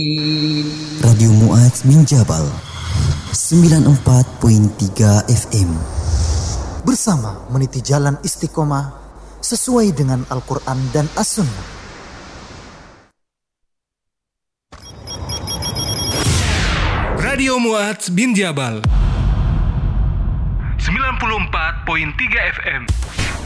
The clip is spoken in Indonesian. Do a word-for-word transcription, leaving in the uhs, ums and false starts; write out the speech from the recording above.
Radio Mu'adz bin Jabal sembilan puluh empat koma tiga F M. Bersama meniti jalan istiqomah sesuai dengan Al-Quran dan As-Sunnah. Radio Mu'adz bin Jabal sembilan puluh empat koma tiga F M.